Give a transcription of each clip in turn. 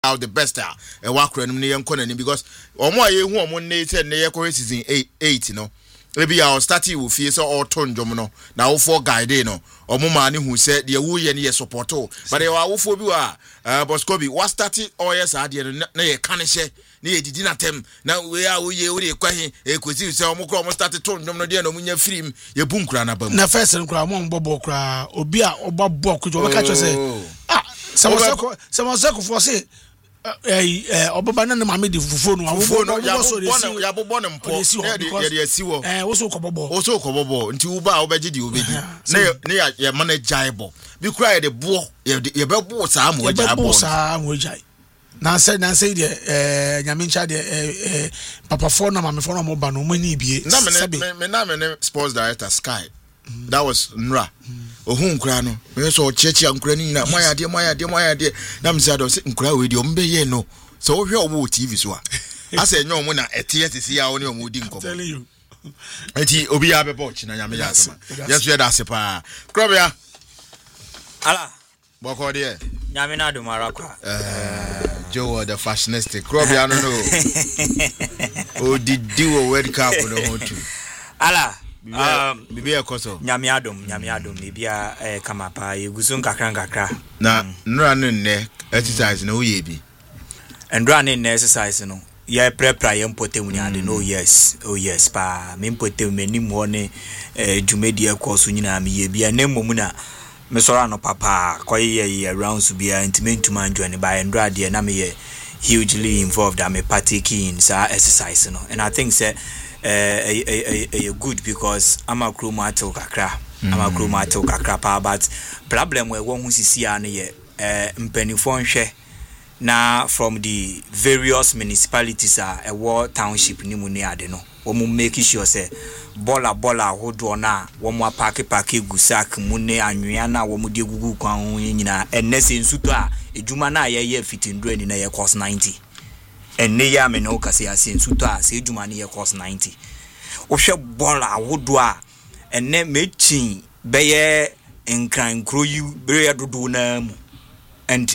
out the best e wa kura nim ne yenko nanim because omo aye hu omo ne say ne yekore season 8 no maybe our starting will feel so all turn jom no na wo for guide no omo ma ne hu say de wo ye ne ye support but e wa wo fo bi wa Boscobi what starting all yes ade no na ye kan hye na ye didi na tem na we a wo ye wo de kwahin e kwesi say omo kro omo start turn jom no de na omo nya film ye bu nkura na bam na first nkura mo mbobo kura obi a obabo kojo be ka cho say Samoseko for say Obaba na ma me di fufuo no ya bobo ne mpo ya de asiwo wo so kobobo nti wo ba wo beji di obedi na ya manageible bi kura de bo ye be bo sa mo jai na say de nyame ncha de papa fo na mame fo na mo ba no mani bie na me sports director Sky that was Nra ohun nkura no me so chechi nkura ni na moya de na me say do nkura we de o mbe ye no so wo hwe owo TV so a asa enyo mo na etiesi ya woni omo di nkomo telling you eti obi ya be boch na nyame ya asema yes we da sepa krobia ala boko de nyame na do mara kwa Joe the fashionistic krobia no o didi wo World Cup no ho tu ala bibi ekoso nyame adom bibia kama pa yeguso nkakra na nra no ne exercise no ye bi ndra ne exercise no ye prepare ye mpotem ni ade no yes pa me mpotem menim ho ne dwumedi ekoso nyina me ye bia na mmom na me sora no papa koye rounds bia intimentuma anjoine by ndra de na me ye hugely involved am partaking in sa exercise no and I think say good because I'm a crew matter kakra pa but problem we won hu sisi an ye mpanifo nhwe na from the various municipalities a war township ni mu ni ade no wo mu make sure say bola hodo na wo mu park gusak mu ne anwea na wo mu de gugu kwan ho nyina enese nsuto a edwuma na ye fitindro ni na ye cost 90 enne ya me no kase ase nsuto a se edwuma ni ye cost 90 wo hwe bola hodo a enne mechi beye nkran kroyu bere dodo na mu and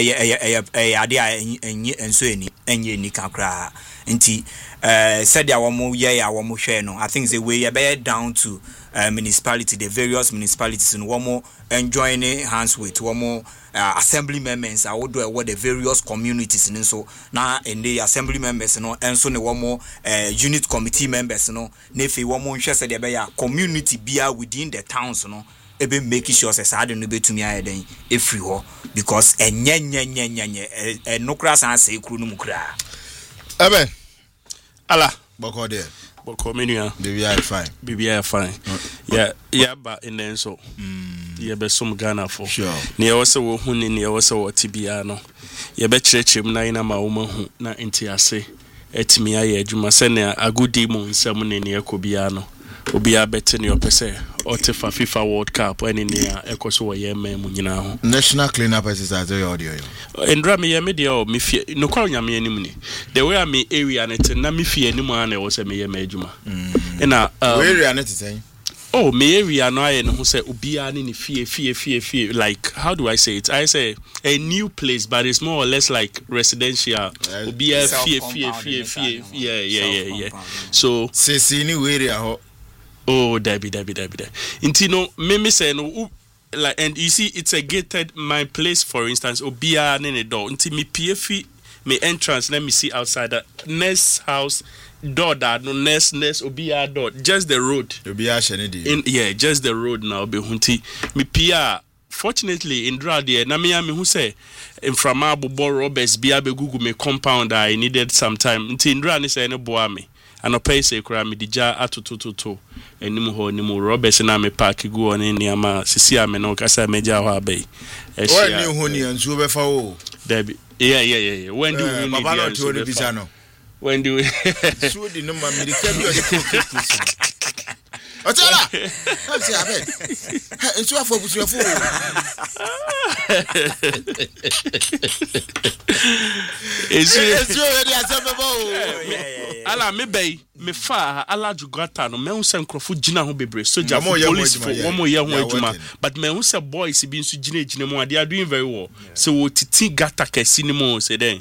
ade enso enye ni kakra nti said ya womo ye ya womo hwe no I think the way be down to municipality the various municipalities and womo joining hands with womo assembly members I would do the various communities and so na and the assembly members no enso ne womo unit committee members no nefi womo hwe said be ya community bia within the towns no ebe make sure say sad no betumi ayeden efri ho because enye nokra san say kru no mukra amen ala boko there boko menua BBI fine yeah ba in then so yeah be some Ghana for sure ne wo se wo hu ne wo se wo tibia no ye be kyerɛkyerɛm na ina ma wo mahu na enti ase etimi aye adwuma se ne agudi mu nsɛm ne ne ekobia no obia bete ne opese otefa FIFA World Cup ene ne ekoso wo ye memu nyina ho national cleanup exercise yo endra me ye me de o me fie no kwa nyame anim ni the way me area net na me fie anim ana wo se me ye madwuma na area net say oh me area no aye no say obia ne fie like how do I say it I say a new place but it's more or less like residential obia fie yeah so say new area ho oh Debbie intino me say no like and you see it's a gated my place for instance obia ne door unti me pf me entrance let me see outside the next house door that no next obia door just the road obia shenedi yeah just the road now be hunti me pia fortunately in Drade na me who say in from Abobo Roberts bia be Google me compound I needed some time until in Drade say no boa me and pay say kra me dija atototo enim ho nim Roberts na me park go on in niama sisi ame no kasa meja ho abai when you ho ni anzu be fa o Debbie yeah when do you baba no to ni bisa no when do so the number me the can be Otala. Say abeg. Enso afọ busuafo. Enso ready asem baba o. Ala me bay. me fa alaju gata no me hu se nkrofo gina ho bebre soldier Mo ye police ho for adwuma, one more year ho yeah, adwuma working. but me hu se boys bi nso gina mu they are doing very well so wo titi gata kesi ni mo say then